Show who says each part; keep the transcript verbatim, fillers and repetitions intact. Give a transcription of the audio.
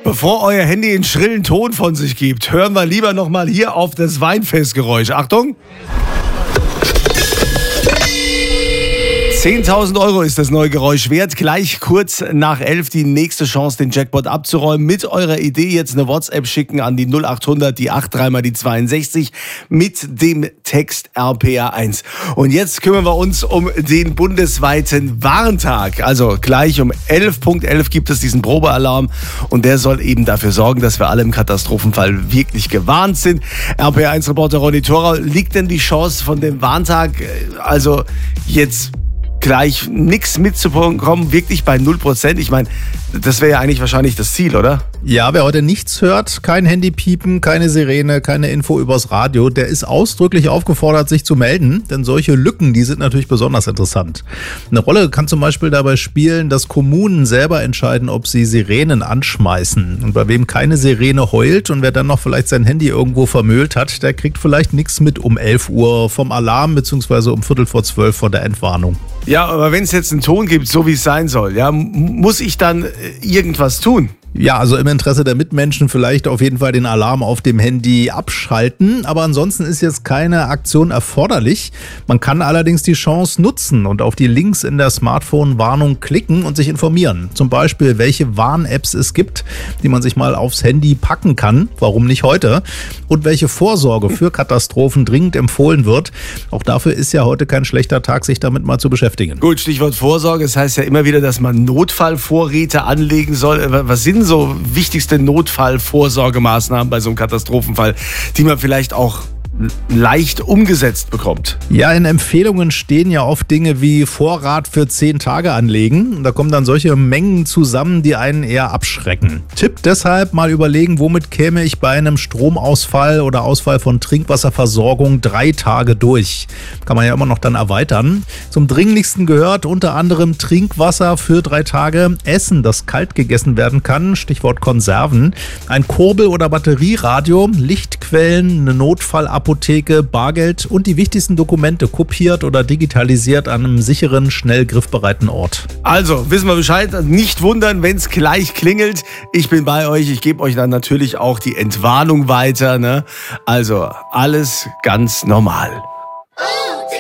Speaker 1: Bevor euer Handy einen schrillen Ton von sich gibt, hören wir lieber nochmal hier auf das Weinfestgeräusch. Achtung! zehntausend Euro ist das neue Geräusch wert. Gleich kurz nach elf die nächste Chance, den Jackpot abzuräumen. Mit eurer Idee jetzt eine WhatsApp schicken an die null acht hundert, die dreiundachtzig mal die zweiundsechzig mit dem Text R P R eins. Und jetzt kümmern wir uns um den bundesweiten Warntag. Also gleich um elf Punkt elf gibt es diesen Probealarm und der soll eben dafür sorgen, dass wir alle im Katastrophenfall wirklich gewarnt sind. R P R eins Reporter Ronny Thorau, liegt denn die Chance von dem Warntag, also jetzt gleich nichts mitzubekommen, wirklich bei null Prozent? Ich meine, das wäre ja eigentlich wahrscheinlich das Ziel, oder?
Speaker 2: Ja, wer heute nichts hört, kein Handy piepen, keine Sirene, keine Info übers Radio, der ist ausdrücklich aufgefordert, sich zu melden, denn solche Lücken, die sind natürlich besonders interessant. Eine Rolle kann zum Beispiel dabei spielen, dass Kommunen selber entscheiden, ob sie Sirenen anschmeißen. Und bei wem keine Sirene heult und wer dann noch vielleicht sein Handy irgendwo vermüllt hat, der kriegt vielleicht nichts mit um elf Uhr vom Alarm beziehungsweise um Viertel vor zwölf vor der Entwarnung.
Speaker 1: Ja, aber wenn es jetzt einen Ton gibt, so wie es sein soll, ja, muss ich dann irgendwas tun?
Speaker 2: Ja, also im Interesse der Mitmenschen vielleicht auf jeden Fall den Alarm auf dem Handy abschalten. Aber ansonsten ist jetzt keine Aktion erforderlich. Man kann allerdings die Chance nutzen und auf die Links in der Smartphone-Warnung klicken und sich informieren. Zum Beispiel, welche Warn-Apps es gibt, die man sich mal aufs Handy packen kann. Warum nicht heute? Und welche Vorsorge für Katastrophen dringend empfohlen wird. Auch dafür ist ja heute kein schlechter Tag, sich damit mal zu beschäftigen.
Speaker 1: Gut, Stichwort Vorsorge. Das heißt ja immer wieder, dass man Notfallvorräte anlegen soll. Was sind so wichtigste Notfallvorsorgemaßnahmen bei so einem Katastrophenfall, die man vielleicht auch leicht umgesetzt bekommt?
Speaker 2: Ja, in Empfehlungen stehen ja oft Dinge wie Vorrat für zehn Tage anlegen. Da kommen dann solche Mengen zusammen, die einen eher abschrecken. Tipp deshalb mal überlegen, womit käme ich bei einem Stromausfall oder Ausfall von Trinkwasserversorgung drei Tage durch. Kann man ja immer noch dann erweitern. Zum Dringlichsten gehört unter anderem Trinkwasser für drei Tage, Essen, das kalt gegessen werden kann, Stichwort Konserven, ein Kurbel- oder Batterieradio, Lichtquellen, eine Notfallapotheke, Apotheke, Bargeld und die wichtigsten Dokumente kopiert oder digitalisiert an einem sicheren, schnell griffbereiten Ort.
Speaker 1: Also, wissen wir Bescheid, nicht wundern, wenn es gleich klingelt. Ich bin bei euch, ich gebe euch dann natürlich auch die Entwarnung weiter, ne? Also, alles ganz normal.